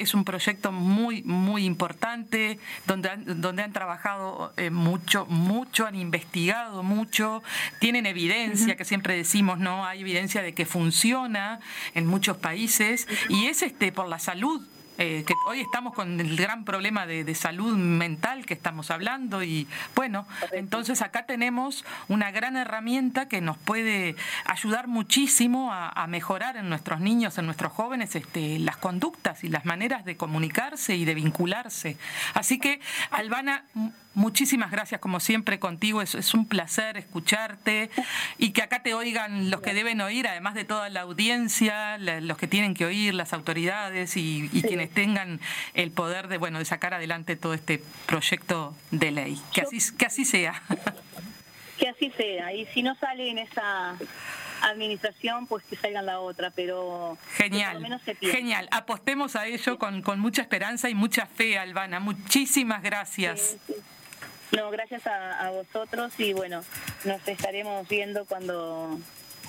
es un proyecto muy, muy importante, donde han trabajado mucho, han investigado mucho, tienen evidencia, que siempre decimos, ¿no? Hay evidencia de que funciona en muchos países, y es por la salud. Que hoy estamos con el gran problema de salud mental que estamos hablando, y bueno, entonces acá tenemos una gran herramienta que nos puede ayudar muchísimo a mejorar en nuestros niños, en nuestros jóvenes, las conductas y las maneras de comunicarse y de vincularse. Así que, Albana, muchísimas gracias como siempre contigo, es un placer escucharte y que acá te oigan los que deben oír, además de toda la audiencia, los que tienen que oír, las autoridades y quienes tengan el poder de sacar adelante todo este proyecto de ley. Que así sea. Que así sea, y si no sale en esa administración, pues que salga en la otra, pero genial, por lo menos se piensa. Genial, apostemos a ello con mucha esperanza y mucha fe, Albana. Muchísimas gracias. Sí. No, gracias a vosotros, y bueno, nos estaremos viendo cuando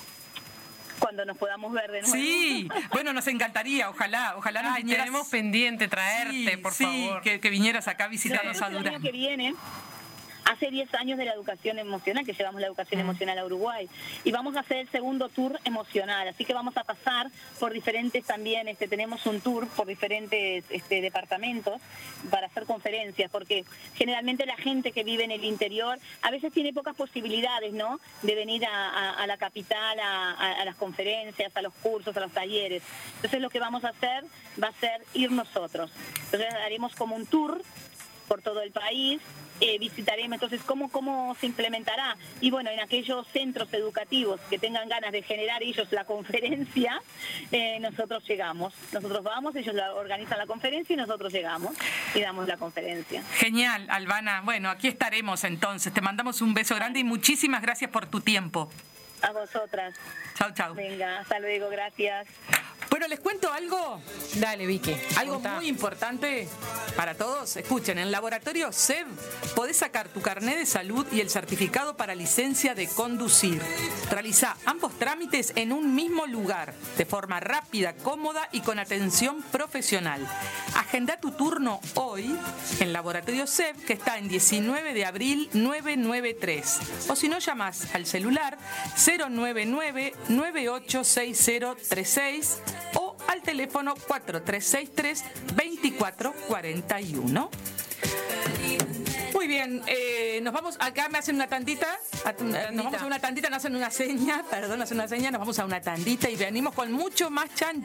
nos podamos ver de nuevo. Sí, bueno, nos encantaría, ojalá nos vinieras. Tenemos pendiente traerte, por favor. Que vinieras acá a visitarnos a Durán. El año que viene, hace 10 años de la educación emocional, que llevamos la educación emocional a Uruguay, y vamos a hacer el segundo tour emocional, así que vamos a pasar por diferentes también, tenemos un tour por diferentes departamentos para hacer conferencias, porque generalmente la gente que vive en el interior a veces tiene pocas posibilidades, ¿no?, de venir a la capital, a las conferencias, a los cursos, a los talleres. Entonces lo que vamos a hacer va a ser ir nosotros. Entonces haremos como un tour por todo el país, visitaremos entonces cómo se implementará, y bueno, en aquellos centros educativos que tengan ganas de generar ellos la conferencia, nosotros vamos, ellos organizan la conferencia y nosotros llegamos y damos la conferencia. Genial, Albana. Bueno, aquí estaremos entonces, te mandamos un beso grande y muchísimas gracias por tu tiempo. A vosotras. Chau. Venga, hasta luego, gracias. Bueno, les cuento algo. Dale, Vicky. Algo muy importante para todos. Escuchen, en Laboratorio SEB podés sacar tu carnet de salud y el certificado para licencia de conducir. Realizá ambos trámites en un mismo lugar, de forma rápida, cómoda y con atención profesional. Agenda tu turno hoy en Laboratorio SEB, que está en 19 de abril 993. O si no, llamás al celular 099-986036 o al teléfono 4363-2441. Muy bien, nos vamos, acá me hacen una tandita, nos vamos a una tandita, nos hacen una seña, nos vamos a una tandita y venimos con mucho más chancho.